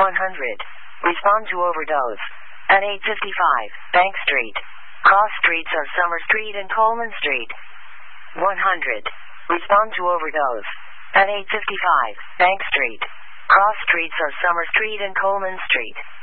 Respond to overdose. At 8:55, Bank Street. Cross streets are Summer Street and Coleman Street. 100. Respond to overdose. At 8:55, Bank Street. Cross streets are Summer Street and Coleman Street.